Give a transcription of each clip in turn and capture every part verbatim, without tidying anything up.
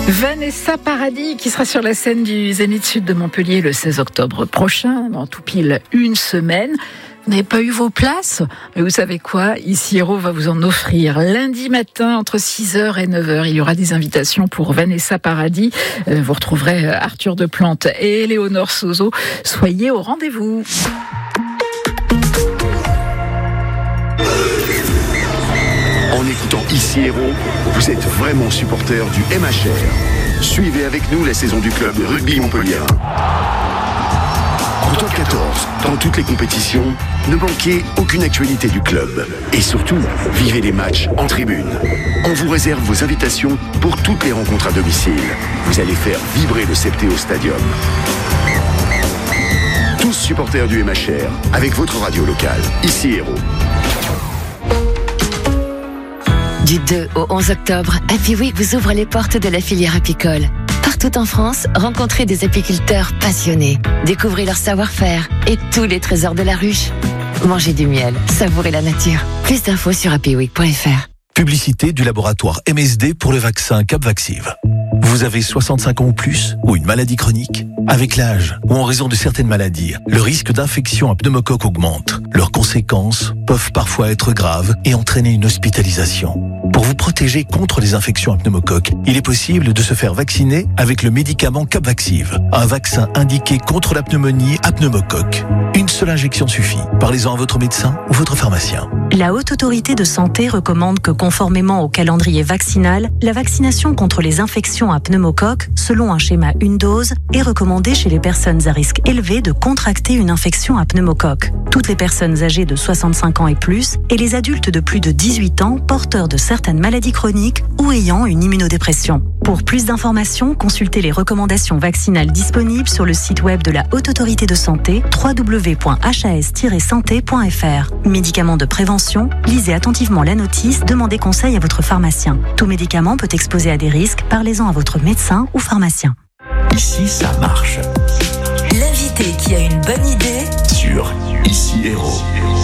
Vanessa Paradis qui sera sur la scène du Zénith Sud de Montpellier le seize octobre prochain, dans tout pile une semaine. Vous n'avez pas eu vos places? Mais vous savez quoi? Ici Héros va vous en offrir. Lundi matin, entre six heures et neuf heures, il y aura des invitations pour Vanessa Paradis. Vous retrouverez Arthur Deplante et Léonore Sozo. Soyez au rendez-vous. En écoutant Ici Héros, vous êtes vraiment supporter du M H R. Suivez avec nous la saison du club de rugby Montpellier. En top quatorze, dans toutes les compétitions, ne manquez aucune actualité du club. Et surtout, vivez les matchs en tribune. On vous réserve vos invitations pour toutes les rencontres à domicile. Vous allez faire vibrer le Septéo Stadium. Tous supporters du M H R, avec votre radio locale. Ici Héros. Du deux au onze octobre, Happy Week vous ouvre les portes de la filière apicole. Partout en France, rencontrez des apiculteurs passionnés. Découvrez leur savoir-faire et tous les trésors de la ruche. Mangez du miel, savourez la nature. Plus d'infos sur happy week point f r. Publicité du laboratoire M S D pour le vaccin Capvaxive. Vous avez soixante-cinq ans ou plus, ou une maladie chronique? Avec l'âge, ou en raison de certaines maladies, le risque d'infection à pneumocoque augmente. Leurs conséquences peuvent parfois être graves et entraîner une hospitalisation. Pour vous protéger contre les infections à pneumocoque, il est possible de se faire vacciner avec le médicament Capvaxive, un vaccin indiqué contre la pneumonie à pneumocoque. Une seule injection suffit. Parlez-en à votre médecin ou votre pharmacien. La Haute Autorité de Santé recommande que, conformément au calendrier vaccinal, la vaccination contre les infections à pneumocoque, selon un schéma une dose, est recommandée chez les personnes à risque élevé de contracter une infection à pneumocoque. Toutes les personnes âgées de soixante-cinq ans et plus et les adultes de plus de dix-huit ans porteurs de certaines maladies chroniques ou ayant une immunodépression. Pour plus d'informations, consultez les recommandations vaccinales disponibles sur le site web de la Haute Autorité de Santé w w w point h a s tiret santé point f r. Médicaments de prévention, lisez attentivement la notice, demandez conseil à votre pharmacien. Tout médicament peut exposer à des risques, parlez-en à votre médecin ou pharmacien. Ici, ça marche. L'invité qui a une bonne idée Sur Ici Héros.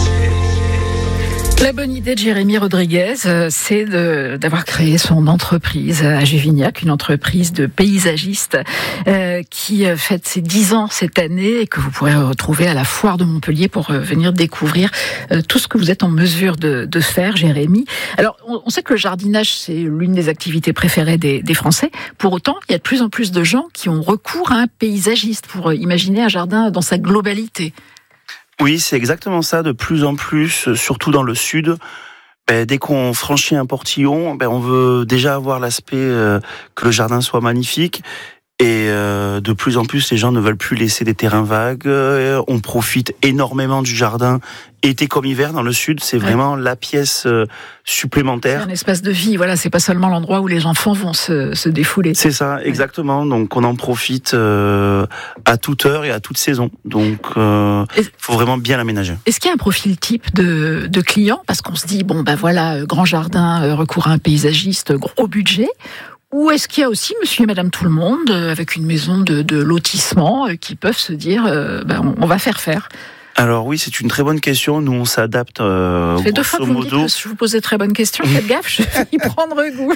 La bonne idée de Jérémy Rodriguez, c'est de, d'avoir créé son entreprise à Juvignac, une entreprise de paysagiste euh, qui fête ses dix ans cette année et que vous pourrez retrouver à la foire de Montpellier pour venir découvrir euh, tout ce que vous êtes en mesure de, de faire, Jérémy. Alors, on, on sait que le jardinage, c'est l'une des activités préférées des, des Français. Pour autant, il y a de plus en plus de gens qui ont recours à un paysagiste pour imaginer un jardin dans sa globalité. Oui, c'est exactement ça, de plus en plus, surtout dans le sud. Ben, dès qu'on franchit un portillon, ben, on veut déjà avoir l'aspect euh, que le jardin soit magnifique. Et euh, de plus en plus, les gens ne veulent plus laisser des terrains vagues. Euh, on profite énormément du jardin, été comme hiver dans le sud. C'est vraiment ouais. la pièce euh, supplémentaire. C'est un espace de vie. Voilà, c'est pas seulement l'endroit où les enfants vont se, se défouler. C'est ça, exactement. Ouais. Donc, on en profite euh, à toute heure et à toute saison. Donc, il euh, faut vraiment bien l'aménager. Est-ce qu'il y a un profil type de, de client? Parce qu'on se dit, bon, ben voilà, grand jardin, recours à un paysagiste, gros budget. Ou est-ce qu'il y a aussi monsieur et madame tout le monde, avec une maison de, de lotissement, qui peuvent se dire, euh, ben, on va faire faire? Alors oui, c'est une très bonne question. Nous, on s'adapte euh, ça fait deux fois que vous me dites que je vous pose des très bonnes questions. Faites gaffe, je vais y prendre goût.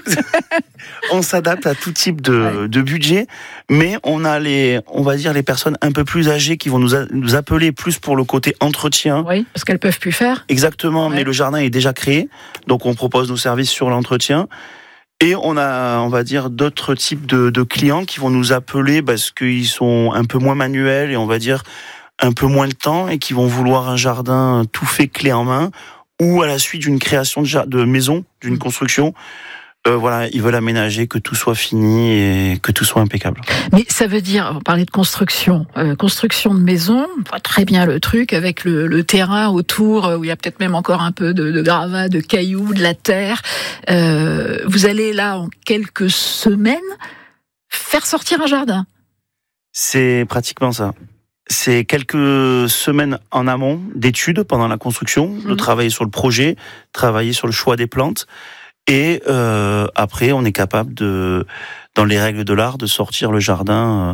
On s'adapte à tout type de, ouais. de budget, mais on a les, on va dire les personnes un peu plus âgées qui vont nous, a, nous appeler plus pour le côté entretien. Oui, parce qu'elles peuvent plus faire. Exactement, ouais. Mais le jardin est déjà créé, donc on propose nos services sur l'entretien. Et on a, on va dire, d'autres types de, de clients qui vont nous appeler parce qu'ils sont un peu moins manuels et on va dire un peu moins le temps et qui vont vouloir un jardin tout fait clé en main ou à la suite d'une création de, de maison, d'une construction. Euh, voilà, ils veulent aménager, que tout soit fini et que tout soit impeccable. Mais ça veut dire, on parlait de construction, euh, construction de maison, on voit très bien le truc avec le, le terrain autour où il y a peut-être même encore un peu de, de gravats, de cailloux, de la terre. Euh, vous allez là en quelques semaines faire sortir un jardin. C'est pratiquement ça. C'est quelques semaines en amont d'études pendant la construction, mmh. de travailler sur le projet, travailler sur le choix des plantes. Et euh, après, on est capable de, dans les règles de l'art, de sortir le jardin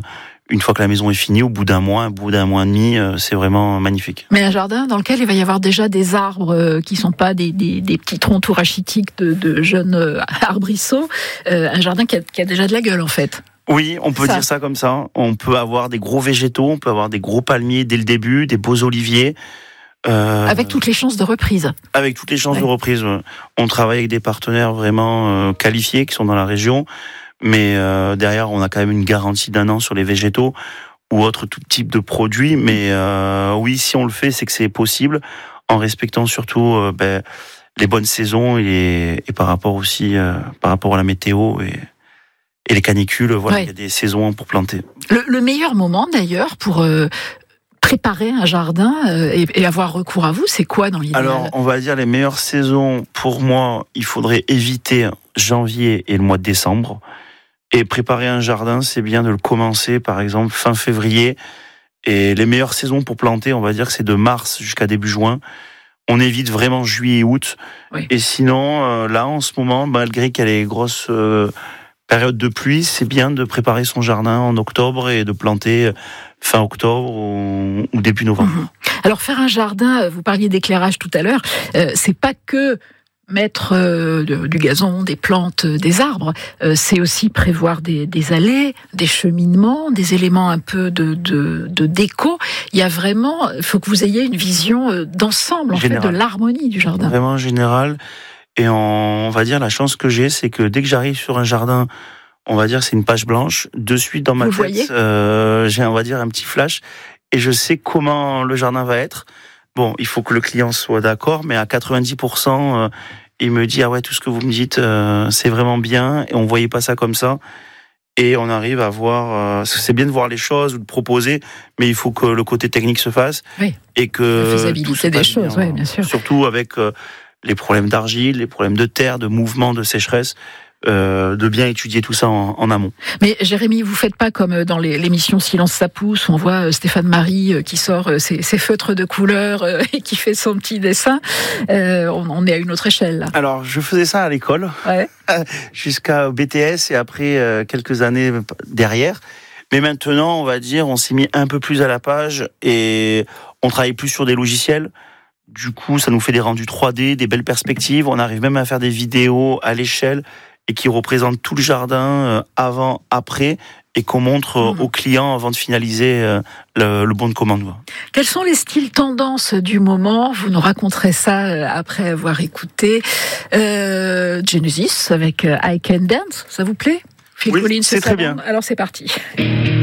une fois que la maison est finie, au bout d'un mois, au bout d'un mois et demi, euh, c'est vraiment magnifique. Mais un jardin dans lequel il va y avoir déjà des arbres euh, qui sont pas des, des, des petits troncs tout rachitiques de, de jeunes euh, arbrisseaux, euh, un jardin qui a, qui a déjà de la gueule en fait. Oui, on peut ça. dire ça comme ça. On peut avoir des gros végétaux, on peut avoir des gros palmiers dès le début, des beaux oliviers. Euh, avec toutes les chances de reprise. Avec toutes les chances ouais. de reprise. On travaille avec des partenaires vraiment euh, qualifiés qui sont dans la région, mais euh, derrière on a quand même une garantie d'un an sur les végétaux ou autre tout type de produits. Mais euh, oui, si on le fait, c'est que c'est possible en respectant surtout euh, ben, les bonnes saisons et, et par rapport aussi euh, par rapport à la météo et Et les canicules, voilà, il ouais. y a des saisons pour planter. Le, le meilleur moment d'ailleurs pour euh, préparer un jardin euh, et, et avoir recours à vous, c'est quoi dans l'idéal ? Alors, on va dire les meilleures saisons, pour moi, il faudrait éviter janvier et le mois de décembre. Et préparer un jardin, c'est bien de le commencer, par exemple, fin février. Et les meilleures saisons pour planter, on va dire que c'est de mars jusqu'à début juin. On évite vraiment juillet et août. Oui. Et sinon, euh, là, en ce moment, malgré qu'il y a les grosses... Euh, période de pluie, c'est bien de préparer son jardin en octobre et de planter fin octobre ou, ou début novembre. Mmh. Alors faire un jardin, vous parliez d'éclairage tout à l'heure, euh, c'est pas que mettre euh, de, du gazon, des plantes, des arbres, euh, c'est aussi prévoir des, des allées, des cheminements, des éléments un peu de, de, de déco. Il y a vraiment, il faut que vous ayez une vision d'ensemble en fait, de l'harmonie du jardin. Vraiment général. Et on va dire, la chance que j'ai, c'est que dès que j'arrive sur un jardin, on va dire, c'est une page blanche. De suite, dans ma Vous tête, euh, j'ai, on va dire, un petit flash. Et je sais comment le jardin va être. Bon, il faut que le client soit d'accord, mais à quatre-vingt-dix pour cent, euh, il me dit, ah ouais, tout ce que vous me dites, euh, c'est vraiment bien. Et on voyait pas ça comme ça. Et on arrive à voir, euh, c'est bien de voir les choses ou de proposer, mais il faut que le côté technique se fasse. Oui. Et que. La faisabilité des choses, bien, oui, bien sûr. Surtout avec, euh, les problèmes d'argile, les problèmes de terre, de mouvement, de sécheresse, euh, de bien étudier tout ça en, en amont. Mais Jérémy, vous faites pas comme dans les, l'émission Silence ça pousse, où on voit Stéphane Marie qui sort ses, ses feutres de couleur et qui fait son petit dessin. Euh, on, on est à une autre échelle là. Alors, je faisais ça à l'école, ouais. jusqu'à B T S et après euh, quelques années derrière. Mais maintenant, on va dire, on s'est mis un peu plus à la page et on travaille plus sur des logiciels. Du coup, ça nous fait des rendus trois D, des belles perspectives. On arrive même à faire des vidéos à l'échelle et qui représentent tout le jardin avant, après, et qu'on montre mmh. aux clients avant de finaliser le, le bon de commande. Quels sont les styles tendances du moment ? Vous nous raconterez ça après avoir écouté euh, Genesis avec I Can Dance. Ça vous plaît ? Phil Oui, Collins, c'est très bien. Alors c'est parti.